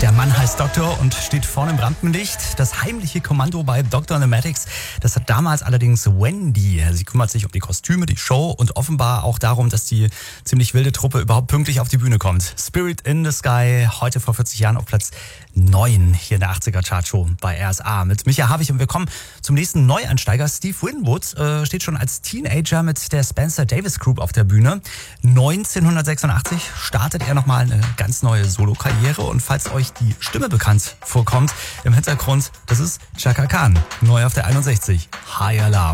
Der Mann heißt Doktor und steht vorne im Rampenlicht. Das heimliche Kommando bei Dr. Nematics, das hat damals allerdings Wendy. Sie kümmert sich um die Kostüme, die Show und offenbar auch darum, dass die ziemlich wilde Truppe überhaupt pünktlich auf die Bühne kommt. Spirit in the Sky, heute vor 40 Jahren auf Platz 9 hier in der 80er Chartshow bei RSA mit Micha Havig. Und wir kommen zum nächsten Neuansteiger. Steve Winwood steht schon als Teenager mit der Spencer Davis Group auf der Bühne. 1986 startet er nochmal eine ganz neue Solo-Karriere. Und falls euch die Stimme bekannt vorkommt, im Hintergrund, das ist Chaka Khan, neu auf der 61. High Alarm.